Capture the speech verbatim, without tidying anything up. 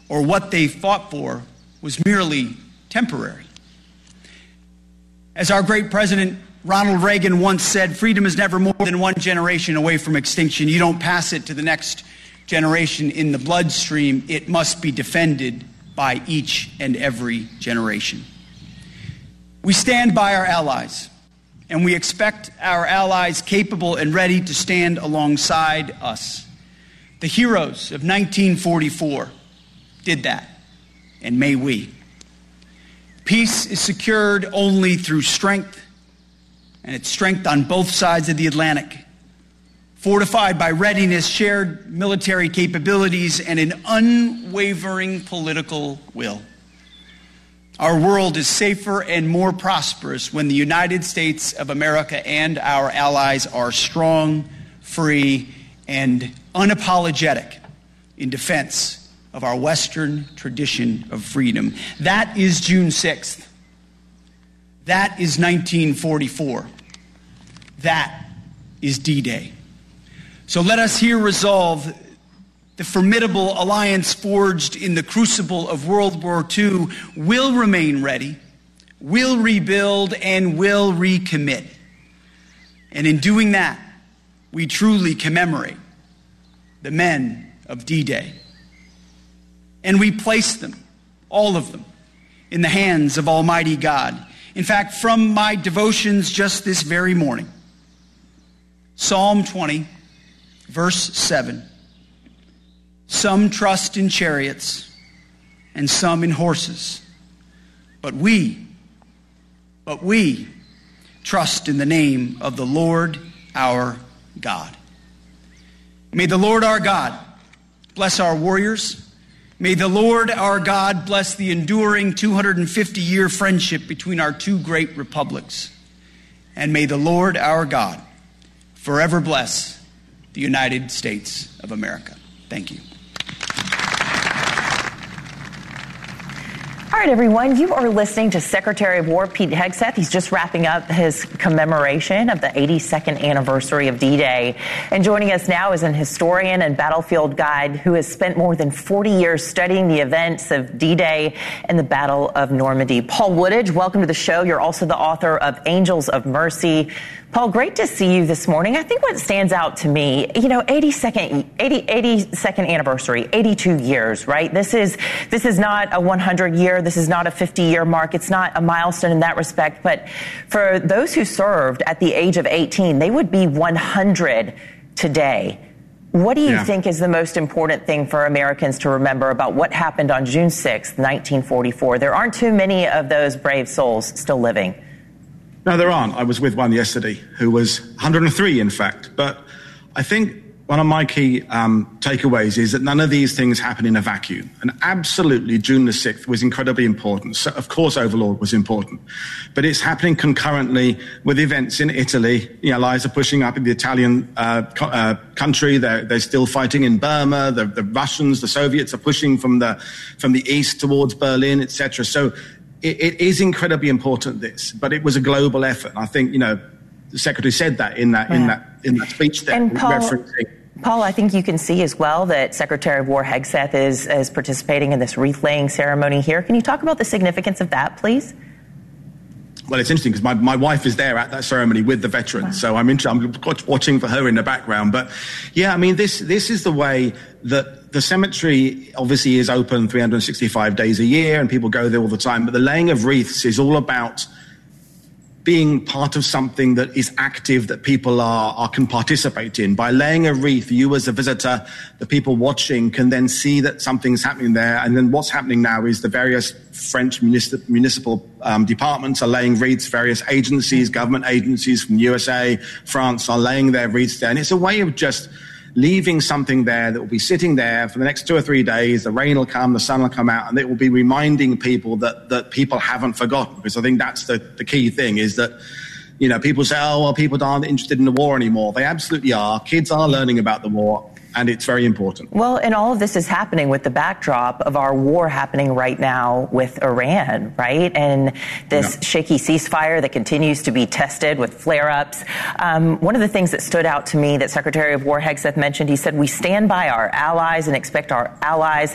or what they fought for was merely temporary. As our great president Ronald Reagan once said, freedom is never more than one generation away from extinction. You don't pass it to the next generation in the bloodstream. It must be defended by each and every generation. We stand by our allies, and we expect our allies capable and ready to stand alongside us. The heroes of nineteen forty-four did that, and may we. Peace is secured only through strength, and it's strength on both sides of the Atlantic, fortified by readiness, shared military capabilities, and an unwavering political will. Our world is safer and more prosperous when the United States of America and our allies are strong, free, and unapologetic in defense of our Western tradition of freedom. That is June sixth. That is nineteen forty-four. That is D-Day. So let us here resolve the formidable alliance forged in the crucible of World War Two will remain ready, will rebuild, and will recommit. And in doing that, we truly commemorate the men of D-Day. And we place them, all of them, in the hands of Almighty God. In fact, from my devotions just this very morning, Psalm twenty, verse seven, some trust in chariots and some in horses, but we, but we trust in the name of the Lord our God. May the Lord our God bless our warriors. May the Lord our God bless the enduring two hundred fifty year friendship between our two great republics. And may the Lord our God forever bless the United States of America. Thank you. All right, everyone, you are listening to Secretary of War Pete Hegseth. He's just wrapping up his commemoration of the eighty-second anniversary of D-Day. And joining us now is an historian and battlefield guide who has spent more than forty years studying the events of D-Day and the Battle of Normandy. Paul Woodage, welcome to the show. You're also the author of Angels of Mercy. Paul, great to see you this morning. I think what stands out to me, you know, eighty-second, eighty, eighty-second anniversary, eighty-two years, right? This is, this is not a one hundred year. This is not a fifty year mark. It's not a milestone in that respect. But for those who served at the age of eighteen, they would be one hundred today. What do you yeah. think is the most important thing for Americans to remember about what happened on June sixth, nineteen forty-four? There aren't too many of those brave souls still living. No, there aren't. I was with one yesterday who was one hundred three, in fact. But I think one of my key um, takeaways is that none of these things happen in a vacuum. And absolutely, June the sixth was incredibly important. So, of course, Overlord was important. But it's happening concurrently with events in Italy. The Allies are pushing up in the Italian uh, co- uh, country. They're, they're still fighting in Burma. The, the Russians, the Soviets are pushing from the, from the east towards Berlin, et cetera. So It, it is incredibly important, this, but it was a global effort. I think, you know, the Secretary said that in that, yeah. in that, in that speech there. And Paul, referencing. Paul, I think you can see as well that Secretary of War Hegseth is, is participating in this wreath-laying ceremony here. Can you talk about the significance of that, please? Well, it's interesting because my, my wife is there at that ceremony with the veterans, wow. so I'm, inter- I'm watching for her in the background. But yeah, I mean, this this is the way that the cemetery obviously is open three hundred sixty-five days a year, and people go there all the time. But the laying of wreaths is all about being part of something that is active, that people are, are can participate in. By laying a wreath, you as a visitor, the people watching, can then see that something's happening there. And then what's happening now is the various French municipal, municipal um, departments are laying wreaths, various agencies, government agencies from U S A, France are laying their wreaths there. And it's a way of just leaving something there that will be sitting there for the next two or three days. The rain will come, the sun will come out, and it will be reminding people that, that people haven't forgotten. Because I think that's the, the key thing is that, you know, people say, oh, well, people aren't interested in the war anymore. They absolutely are. Kids are learning about the war. And it's very important. Well, and all of this is happening with the backdrop of our war happening right now with Iran, right? And this yeah. shaky ceasefire that continues to be tested with flare-ups. Um, one of the things that stood out to me that Secretary of War Hegseth mentioned, he said, we stand by our allies and expect our allies